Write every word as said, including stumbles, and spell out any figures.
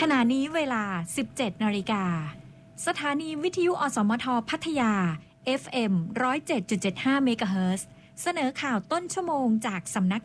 ขณะนี้เวลา สิบเจ็ดนาฬิกา สถานีวิทยุอสมทพัทยา เอฟ เอ็ม หนึ่งศูนย์เจ็ดจุดเจ็ดห้า เมกะเฮิรตซ์ เสนอข่าวต้นชั่วโมงจากสำนัก